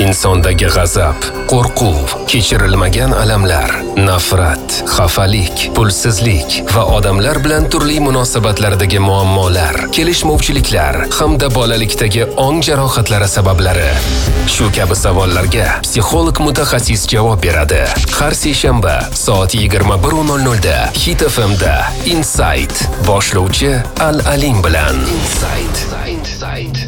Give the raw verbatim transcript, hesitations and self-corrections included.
insondagi g'azab, qo'rquv, kechirilmagan alamlar, nafrat, xafalik, pulsizlik va odamlar bilan turli munosabatlardagi muammolar, kelishmovchiliklar hamda bolalikdagi ong jarohatlari sabablari. Shu kabi savollarga psixolog mutaxassis javob beradi. Har seshanba soat yigirma bir nol nol da Hit F M da Insight boshlovchi Al Alim bilan. Insight. Insight.